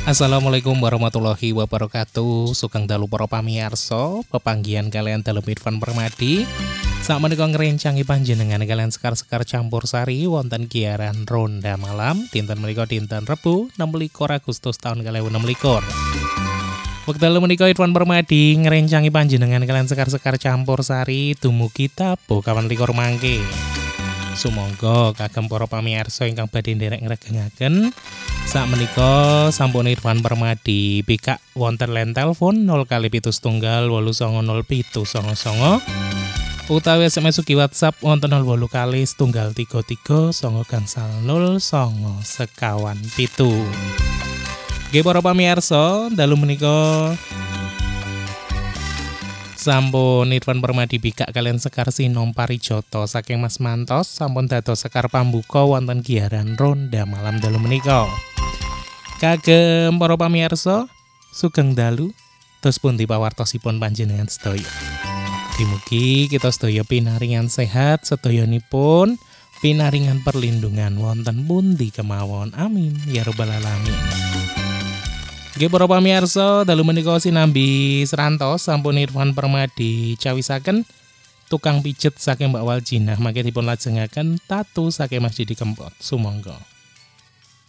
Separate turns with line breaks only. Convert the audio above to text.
Assalamualaikum warahmatullahi wabarakatuh. Sugeng dalu para pamirsa, pepanggihan kalian dalam Irfan Permadi. Sak menika ngrencangi panjenengan kalian sekar-sekar campur sari wonten giaran ronda malam dinten menika dinten Rebo 16 Agustus tahun 2016. Wekdal menika Irfan Permadi ngrencangi panjenengan kalian sekar-sekar campur sari dumugi tabuh kawan likur mangke. Sumangga kagem para pamirsa ingkang badhe nderek ngregengaken sakmenika sampun Irfan Permadi pikak wonten line telepon 0kali 7 utawi SMS ugi WhatsApp wonten 08 kali 133 gangsal 0 sekawan pitu. Nggih para pamirsa, dalu menika sampun Irfan Permadi bikak kalian sekar sinom parijoto saking Mas Mantos sampun dados sekar pambuka wonten giaran ronda malam dalu menika. Kagem para pamirsa, sugeng dalu tos pundi pawartosipun panjenengan sedaya. Mugi kita sedaya pinaringan sehat sedayanipun, pinaringan perlindungan wonten pundi kemawon. Amin ya rabbal alamin. Nggih para pamirsa, dalu menika sinambi serantos sampun Irfan Permadi cawisaken tukang pijet saking Mbak Waljinah mangke dipun lajengaken tatu saking Mas Didi Kempot. Sumangga.